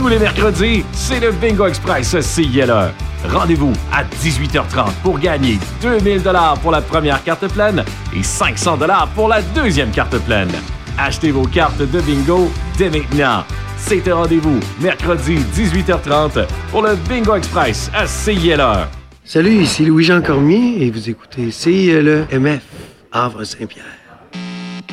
Tous les mercredis, c'est le Bingo Express CILE. Rendez-vous à 18h30 pour gagner 2000 $ pour la première carte pleine et 500 $ pour la deuxième carte pleine. Achetez vos cartes de bingo dès maintenant. C'est un rendez-vous mercredi 18h30 pour le Bingo Express à CILE. Salut, ici Louis-Jean Cormier et vous écoutez CILE MF, Havre-Saint-Pierre.